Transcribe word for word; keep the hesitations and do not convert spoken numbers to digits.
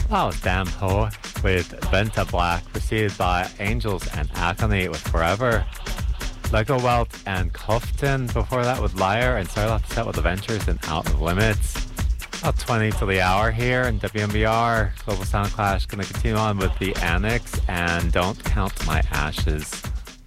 That was Dan Poe with Venta Black, preceded by Angels and Agony with Forever. Lego Welt and Cufton before that with Liar, and started off the set with Adventures and Out of Limits. About twenty to the hour here in W M B R. Global Sound Clash going to continue on with The Annex and Don't Count My Ashes.